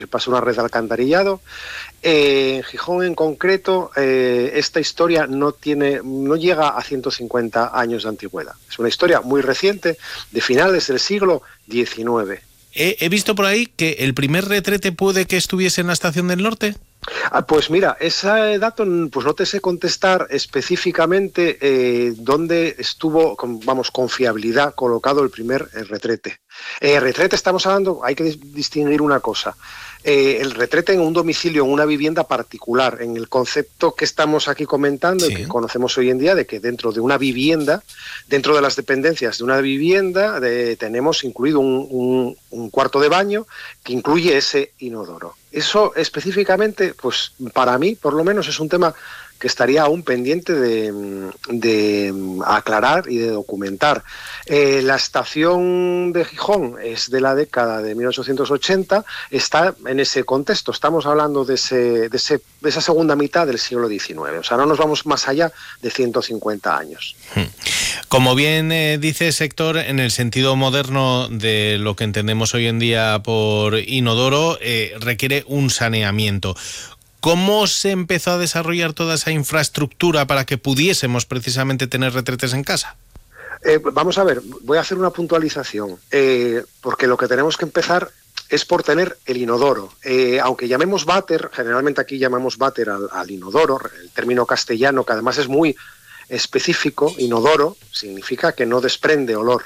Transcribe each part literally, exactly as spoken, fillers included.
se pasa una red de alcantarillado. Eh, en Gijón en concreto, eh, esta historia no tiene, no llega a ciento cincuenta años de antigüedad. Es una historia muy reciente, de finales del siglo diecinueve. He, he visto por ahí que el primer retrete puede que estuviese en la Estación del Norte. Ah, pues mira, ese dato pues no te sé contestar específicamente eh, dónde estuvo, con, vamos, con fiabilidad colocado el primer eh, retrete. Eh, retrete estamos hablando, hay que distinguir una cosa. Eh, el retrete en un domicilio, en una vivienda particular, en el concepto que estamos aquí comentando, sí, y que conocemos hoy en día, de que dentro de una vivienda, dentro de las dependencias de una vivienda, de, tenemos incluido un, un, un cuarto de baño que incluye ese inodoro. Eso específicamente, pues para mí, por lo menos, es un tema que estaría aún pendiente de, de aclarar y de documentar. Eh, la estación de Gijón es de la década de mil ochocientos ochenta, está en ese contexto, estamos hablando de, ese, de, ese, de esa segunda mitad del siglo diecinueve, o sea, no nos vamos más allá de ciento cincuenta años. Como bien eh, dice Héctor, en el sentido moderno de lo que entendemos hoy en día por inodoro, eh, requiere un saneamiento. ¿Cómo se empezó a desarrollar toda esa infraestructura para que pudiésemos precisamente tener retretes en casa? Eh, vamos a ver, voy a hacer una puntualización, eh, porque lo que tenemos que empezar es por tener el inodoro. Eh, aunque llamemos váter, generalmente aquí llamamos váter al, al inodoro, el término castellano, que además es muy específico, inodoro, significa que no desprende olor.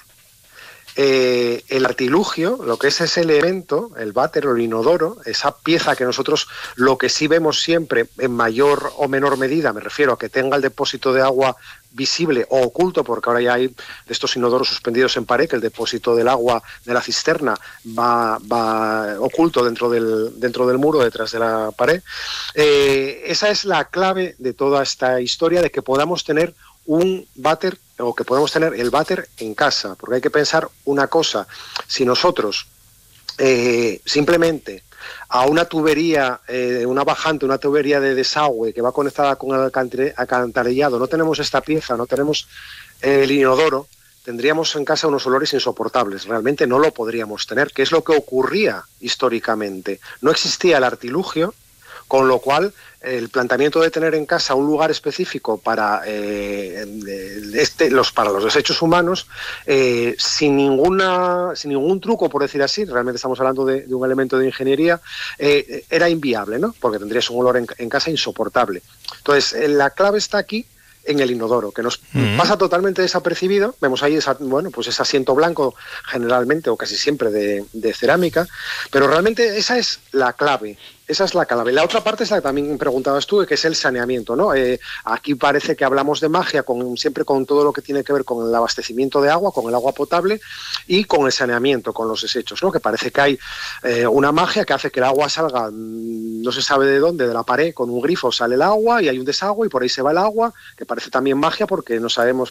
Eh, el artilugio, lo que es ese elemento, el váter o el inodoro, esa pieza que nosotros lo que sí vemos siempre en mayor o menor medida, me refiero a que tenga el depósito de agua visible o oculto, porque ahora ya hay de estos inodoros suspendidos en pared, que el depósito del agua de la cisterna va, va oculto dentro del, dentro del muro, detrás de la pared. Eh, esa es la clave de toda esta historia, de que podamos tener un váter, o que podemos tener el váter en casa, porque hay que pensar una cosa: si nosotros eh, simplemente a una tubería, eh, una bajante, una tubería de desagüe que va conectada con el alcantarillado, no tenemos esta pieza, no tenemos eh, el inodoro, tendríamos en casa unos olores insoportables, realmente no lo podríamos tener, que es lo que ocurría históricamente. No existía el artilugio, con lo cual el planteamiento de tener en casa un lugar específico para, eh, este, los, para los desechos humanos, eh, sin, ninguna, sin ningún truco, por decir así, realmente estamos hablando de, de un elemento de ingeniería, eh, era inviable, ¿no? Porque tendrías un olor en, en casa insoportable. Entonces, eh, la clave está aquí, en el inodoro, que nos uh-huh. pasa totalmente desapercibido. Vemos ahí esa, bueno, pues ese asiento blanco, generalmente o casi siempre de, de cerámica, pero realmente esa es la clave. Esa es la clave. La otra parte es la que también preguntabas tú, que es el saneamiento, ¿no? Eh, aquí parece que hablamos de magia, con, siempre con todo lo que tiene que ver con el abastecimiento de agua, con el agua potable y con el saneamiento, con los desechos, ¿no? Que parece que hay eh, una magia que hace que el agua salga, no se sabe de dónde, de la pared, con un grifo sale el agua y hay un desagüe y por ahí se va el agua, que parece también magia porque no sabemos,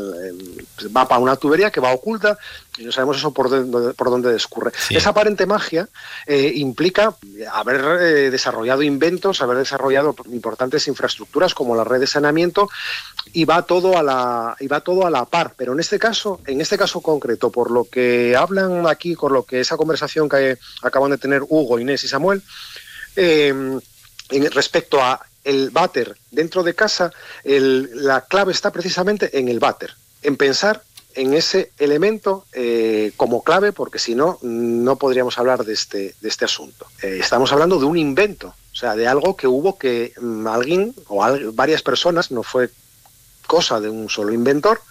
va para una tubería que va oculta y no sabemos eso por dónde, por dónde discurre. Sí. Esa aparente magia eh, implica haber eh, desarrollado inventos, haber desarrollado importantes infraestructuras como la red de saneamiento, y va todo a la y va todo a la par. Pero en este caso, en este caso concreto, por lo que hablan aquí, con lo que esa conversación que acaban de tener Hugo, Inés y Samuel, eh, en, respecto a el váter dentro de casa, el, la clave está precisamente en el váter, en pensar en ese elemento eh, como clave, porque si no, no podríamos hablar de este, de este asunto. Eh, estamos hablando de un invento, o sea, de algo que hubo que um, alguien o al, varias personas, no fue cosa de un solo inventor,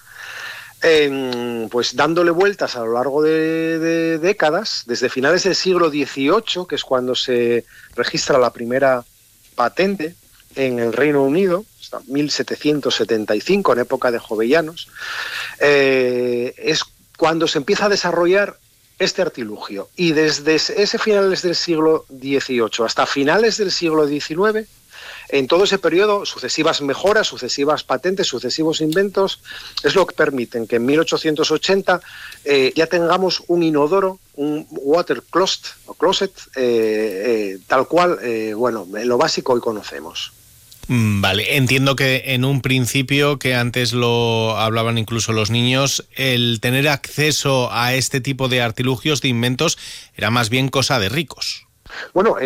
eh, pues dándole vueltas a lo largo de, de décadas, desde finales del siglo dieciocho, que es cuando se registra la primera patente en el Reino Unido, hasta mil setecientos setenta y cinco, en época de Jovellanos, eh, es cuando se empieza a desarrollar este artilugio. Y desde ese finales del siglo dieciocho hasta finales del siglo diecinueve, en todo ese periodo, sucesivas mejoras, sucesivas patentes, sucesivos inventos, es lo que permiten que en mil ochocientos ochenta eh, ya tengamos un inodoro, un water closet, o closet eh, eh, tal cual, eh, bueno, lo básico hoy conocemos. Vale, entiendo que en un principio, que antes lo hablaban incluso los niños, el tener acceso a este tipo de artilugios, de inventos, era más bien cosa de ricos. Bueno,